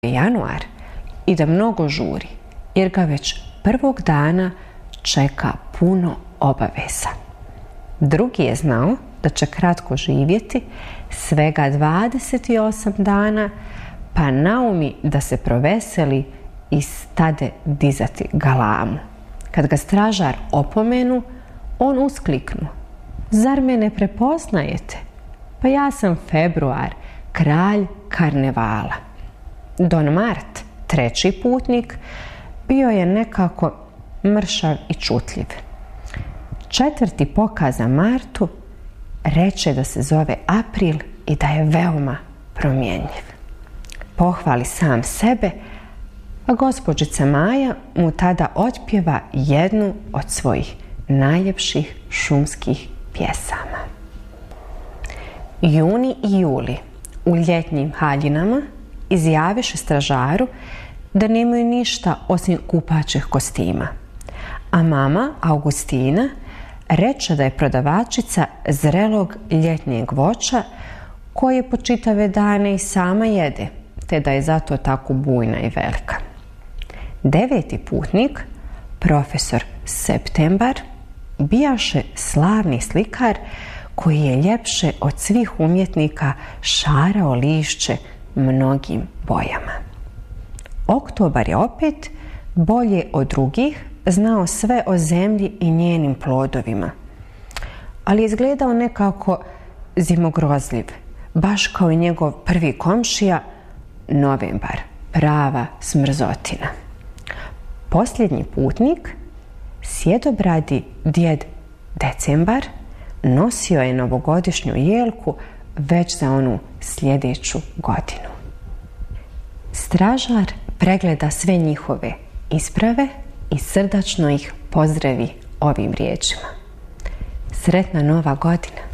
je januar i da mnogo žuri, jer ga već prvog dana čeka puno obaveza. Drugi je znao da će kratko živjeti, svega 28 dana, pa naumi da se proveseli i stade dizati galamu. Kad ga stražar opomenu, on uskliknu: "Zar me ne prepoznajete? Pa ja sam Februar, kralj karnevala." Don Mart, treći putnik, bio je nekako mršav i čutljiv. Četvrti pokaza Martu reče da se zove April i da je veoma promjenjiv. Pohvali sam sebe, a gospođica Maja mu tada otpjeva jednu od svojih najljepših šumskih pjesama. Juni i juli u ljetnjim haljinama izjaviše stražaru da nemaju ništa osim kupaćih kostima, a mama Augustina reče da je prodavačica zrelog ljetnjeg voća koje po čitave dane i sama jede, te da je zato tako bujna i velika. Deveti putnik, profesor Septembar, bijaše slavni slikar koji je ljepše od svih umjetnika šarao lišće mnogim bojama. Oktobar je opet, bolje od drugih, znao sve o zemlji i njenim plodovima, ali je izgledao nekako zimogrozljiv, baš kao i njegov prvi komšija Novembar, prava smrzotina. Posljednji putnik, sjedobradi djed Decembar, nosio je novogodišnju jelku već za onu sljedeću godinu. Stražar pregleda sve njihove isprave i srdačno ih pozdravi ovim riječima: "Sretna nova godina."